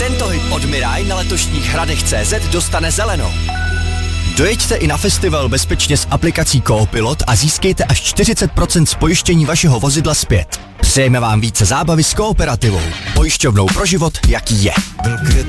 Tento hit od Mirai na letošních Hradech.cz dostane zelenou. Dojeďte i na festival bezpečně s aplikací Coopilot a získejte až 40% z pojištění vašeho vozidla zpět. Přejeme vám více zábavy s Kooperativou. Pojišťovnou pro život, jaký je.